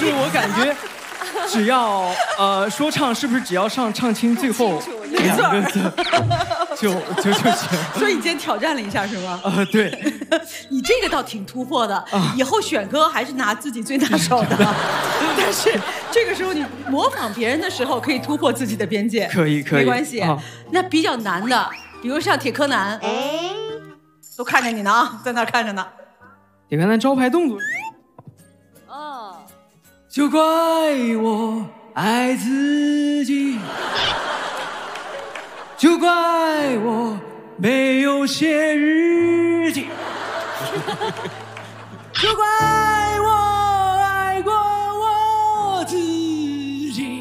时候我感觉，只要说唱是不是只要唱清最后2个字就行。 所以你今天挑战了一下是吗？ 对。 你这个倒挺突破的，以后选歌还是拿自己最拿手的。但是这个时候你模仿别人的时候，可以突破自己的边界。 可以， 没关系。那比较难的，比如像铁柯南，都看着你呢啊，在那儿看着呢。 铁柯南招牌动作。就怪我爱自己，就怪我没有写日记，就怪我爱过我自己。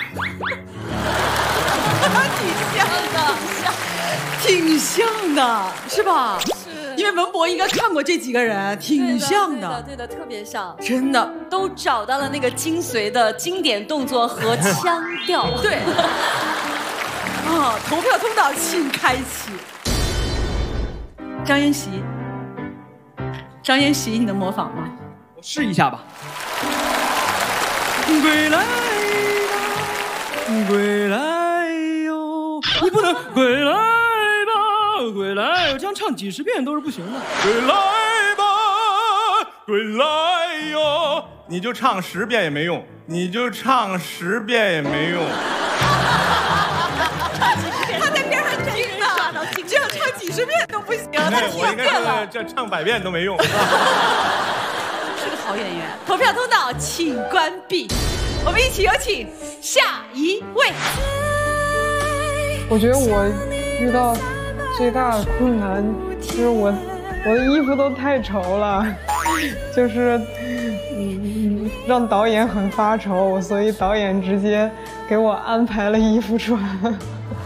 挺像的，是吧？是。因为文博应该看过这几个人，挺像的。 对的，特别像。 真的， 都找到了那个精髓的经典动作和腔调。 对。投票通道请开启。张妍希，你能模仿吗？ 我试一下吧。归来吧，归来哟，你不能归来吧，归来哟，这样唱几10遍都是不行的。 归来吧，归来哟，你就唱10遍也没用，你就唱10遍也没用。 他在边上听呢，这样唱几10遍都不行，他我应该是这唱100遍都没用。 是个好演员。投票通道请关闭，我们一起有请下一位。 我觉得我遇到最大的困难就是我的衣服都太丑了，就是让导演很发愁，所以导演直接给我安排了衣服穿。